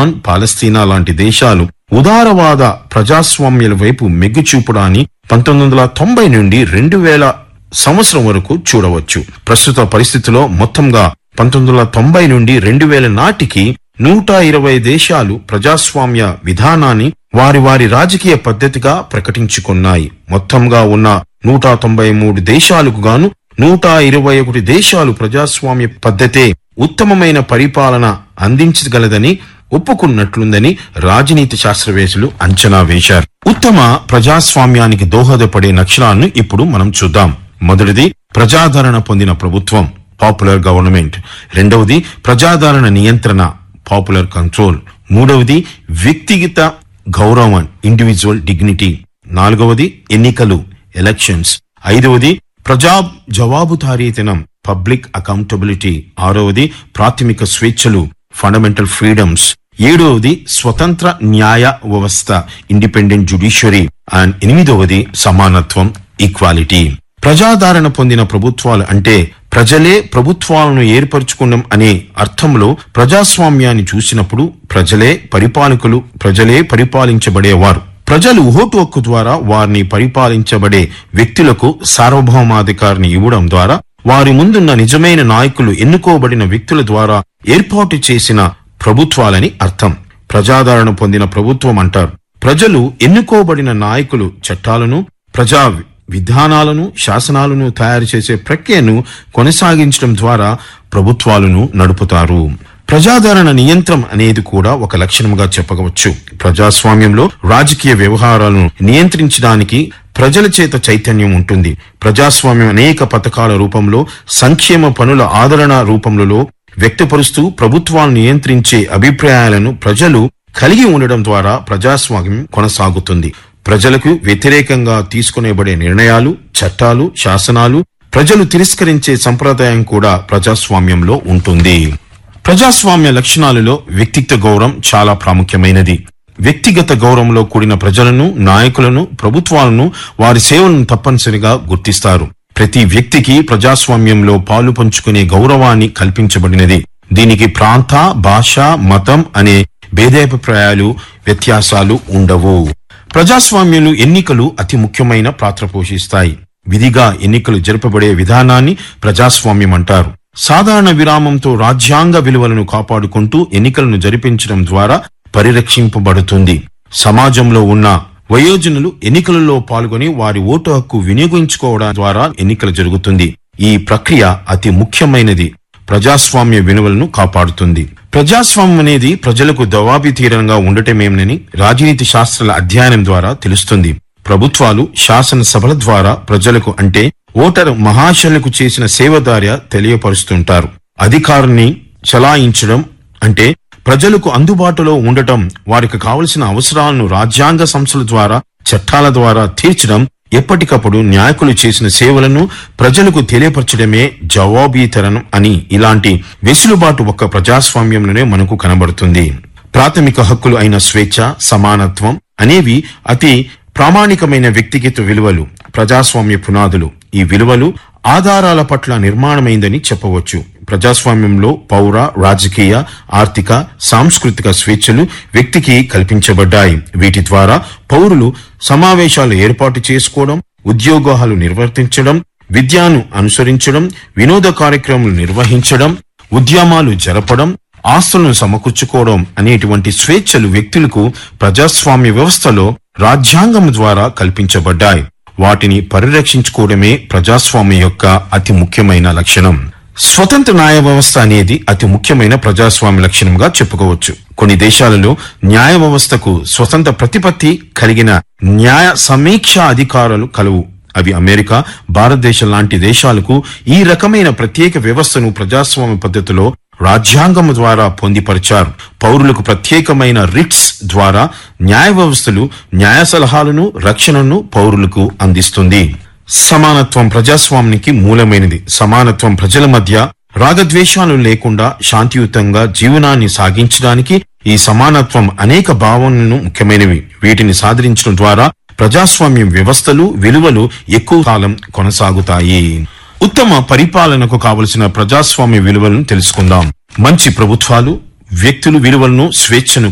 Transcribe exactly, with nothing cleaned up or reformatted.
Iran, పాలస్తీనా లాంటి దేశాలు ఉదారవాద ప్రజాస్వామ్యాల వైపు మెగ్గు చూపడాన్ని పంతొమ్మిది వందల తొంభై నుండి రెండు వేల సంవత్సరం వరకు చూడవచ్చు. ప్రస్తుత పరిస్థితిలో మొత్తంగా పంతొమ్మిది వందల తొంభై నుండి రెండు వేల నాటికి నూట ఇరవై దేశాలు ప్రజాస్వామ్య విధానాన్ని వారి వారి రాజకీయ పద్ధతిగా ప్రకటించుకున్నాయి. మొత్తంగా ఉన్న నూట తొంభై మూడు దేశాలకు గాను నూట ఇరవై ఒకటి దేశాలు ప్రజాస్వామ్య పద్ధతే ఉత్తమమైన పరిపాలన అందించగలదని ఒప్పుకున్నట్లుందని రాజనీతి శాస్త్రవేత్తలు అంచనా వేశారు. ఉత్తమ ప్రజాస్వామ్యానికి దోహదపడే లక్షణాలను ఇప్పుడు మనం చూద్దాం. మొదటిది ప్రజాదరణ పొందిన ప్రభుత్వం, పాపులర్ గవర్నమెంట్. రెండవది ప్రజాదరణ నియంత్రణ, పాపులర్ కంట్రోల్. మూడవది వ్యక్తిగత గౌరవం, ఇండివిజువల్ డిగ్నిటీ. నాలుగవది ఎన్నికలు, ఎలక్షన్స్. ఐదవది ప్రజా జవాబుదారీతనం, పబ్లిక్ అకౌంటబిలిటీ. ఆరవది ప్రాథమిక స్వేచ్ఛలు, ఫండమెంటల్ ఫ్రీడమ్స్. ఏడవది స్వతంత్ర న్యాయ వ్యవస్థ, ఇండిపెండెంట్ జ్యుడిషియరీ. అండ్ ఎనిమిదవది సమానత్వం, ఈక్వాలిటీ. ప్రజాదరణ పొందిన ప్రభుత్వాలు అంటే ప్రజలే ప్రభుత్వాలను ఏర్పరచుకున్నాం అనే అర్థంలో ప్రజాస్వామ్యాన్ని చూసినప్పుడు ప్రజలే పరిపాలకులు, ప్రజలే పరిపాలించబడేవారు. ప్రజలు ఓటు హక్కు ద్వారా వారిని పరిపాలించబడే వ్యక్తులకు సార్వభౌమాధికారిని ఇవ్వడం ద్వారా వారి ముందున్న నిజమైన నాయకులు ఎన్నుకోబడిన వ్యక్తుల ద్వారా ఏర్పాటు చేసిన ప్రభుత్వాలని అర్థం. ప్రజాదరణ పొందిన ప్రభుత్వం అంటారు. ప్రజలు ఎన్నుకోబడిన నాయకులు చట్టాలను, ప్రజా విధానాలను, శాసనాలను తయారు చేసే ప్రక్రియను కొనసాగించడం ద్వారా ప్రభుత్వాలను నడుపుతారు. ప్రజాదరణ నియంత్రణ అనేది కూడా ఒక లక్షణంగా చెప్పవచ్చు. ప్రజాస్వామ్యంలో రాజకీయ వ్యవహారాలను నియంత్రించడానికి ప్రజల చేత చైతన్యం ఉంటుంది. ప్రజాస్వామ్యం అనేక పథకాల రూపంలో, సంక్షేమ పనుల ఆదరణ రూపంలో వ్యక్తపరుస్తూ ప్రభుత్వాలను నియంత్రించే అభిప్రాయాలను ప్రజలు కలిగి ఉండడం ద్వారా ప్రజాస్వామ్యం కొనసాగుతుంది. ప్రజలకు వ్యతిరేకంగా తీసుకునేబడే నిర్ణయాలు, చట్టాలు, శాసనాలు ప్రజలు తిరస్కరించే సంప్రదాయం కూడా ప్రజాస్వామ్యంలో ఉంటుంది. ప్రజాస్వామ్య లక్షణాలలో వ్యక్తిగత గౌరవం చాలా ప్రాముఖ్యమైనది. వ్యక్తిగత గౌరవంలో కూడిన ప్రజలను, నాయకులను, ప్రభుత్వాలను వారి సేవలను తప్పనిసరిగా గుర్తిస్తారు. ప్రతి వ్యక్తికి ప్రజాస్వామ్యంలో పాలు పంచుకునే గౌరవాన్ని కల్పించబడినది. దీనికి ప్రాంత, భాష, మతం అనే భేదాభిప్రాయాలు, వ్యత్యాసాలు ఉండవు. ప్రజాస్వామ్యంలో ఎన్నికలు అతి ముఖ్యమైన పాత్ర పోషిస్తాయి. విధిగా ఎన్నికలు జరపబడే విధానాన్ని ప్రజాస్వామ్యం అంటారు. సాధారణ విరామంతో రాజ్యాంగ విలువలను కాపాడుకుంటూ ఎన్నికలను జరిపించడం ద్వారా పరిరక్షింపబడుతుంది. సమాజంలో ఉన్న వయోజనులు ఎన్నికలలో పాల్గొని వారి ఓటు హక్కు వినియోగించుకోవడం ద్వారా ఎన్నికలు జరుగుతుంది. ఈ ప్రక్రియ అతి ముఖ్యమైనది. ప్రజాస్వామ్య విలువలను కాపాడుతుంది. ప్రజాస్వామ్యం అనేది ప్రజలకు జవాబుదారీతనంగా ఉండటమేనని రాజనీతి శాస్త్రాల అధ్యయనం ద్వారా తెలుస్తుంది. ప్రభుత్వాలు శాసనసభల ద్వారా ప్రజలకు అంటే ఓటరు మహాశయులకు చేసిన సేవదార్య తెలియపరుస్తుంటారు. అధికారాన్ని చలాయించడం అంటే ప్రజలకు అందుబాటులో ఉండటం, వారికి కావలసిన అవసరాలను రాజ్యాంగ సంస్థల ద్వారా, చట్టాల ద్వారా తీర్చడం, ఎప్పటికప్పుడు నాయకులు చేసిన సేవలను ప్రజలకు తెలియపరచడమే జవాబుదారీతనం అని. ఇలాంటి వెసులుబాటు ఒక్క ప్రజాస్వామ్యంలోనే మనకు కనబడుతుంది. ప్రాథమిక హక్కులు అయిన స్వేచ్ఛ, సమానత్వం అనేవి అతి ప్రామాణికమైన వ్యక్తిగత విలువలు, ప్రజాస్వామ్య పునాదులు. ఈ విలువలు ఆధారాల పట్ల నిర్మాణమైందని చెప్పవచ్చు. ప్రజాస్వామ్యంలో పౌర, రాజకీయ, ఆర్థిక, సాంస్కృతిక స్వేచ్ఛలు వ్యక్తికి కల్పించబడ్డాయి. వీటి ద్వారా పౌరులు సమావేశాలు ఏర్పాటు చేసుకోవడం, ఉద్యోగాలు నిర్వర్తించడం, విద్యను అనుసరించడం, వినోద కార్యక్రమాలు నిర్వహించడం, ఉద్యమాలు జరపడం, ఆస్తులను సమకూర్చుకోవడం అనేటువంటి స్వేచ్ఛలు వ్యక్తులకు ప్రజాస్వామ్య వ్యవస్థలో రాజ్యాంగం ద్వారా కల్పించబడ్డాయి. వాటిని పరిరక్షించుకోవడమే ప్రజాస్వామ్యం యొక్క అతి ముఖ్యమైన లక్షణం. స్వతంత్ర న్యాయ వ్యవస్థ అనేది అతి ముఖ్యమైన ప్రజాస్వామ్య లక్షణంగా చెప్పుకోవచ్చు. కొన్ని దేశాలలో న్యాయ వ్యవస్థకు స్వతంత్ర ప్రతిపత్తి కలిగిన న్యాయ సమీక్ష అధికారాలు కలవు. అవి అమెరికా, భారతదేశం లాంటి దేశాలకు ఈ రకమైన ప్రత్యేక వ్యవస్థను ప్రజాస్వామ్య పద్ధతిలో రాజ్యాంగం ద్వారా పొందిపరిచారు. పౌరులకు ప్రత్యేకమైన రిట్స్ ద్వారా న్యాయ వ్యవస్థలు న్యాయ సలహాలను, రక్షణను పౌరులకు అందిస్తుంది. సమానత్వం ప్రజాస్వామ్యానికి మూలమైనది. సమానత్వం ప్రజల మధ్య రాగద్వేషాలు లేకుండా శాంతియుతంగా జీవనాన్ని సాగించడానికి ఈ సమానత్వం అనేక భావనలను ముఖ్యమైనవి. వీటిని సాధించడం ద్వారా ప్రజాస్వామ్యం వ్యవస్థలు, విలువలు ఎక్కువ కాలం కొనసాగుతాయి. ఉత్తమ పరిపాలనకు కావలసిన ప్రజాస్వామ్య విలువలను తెలుసుకుందాం. మంచి ప్రభుత్వాలు వ్యక్తులు విలువలను, స్వేచ్ఛను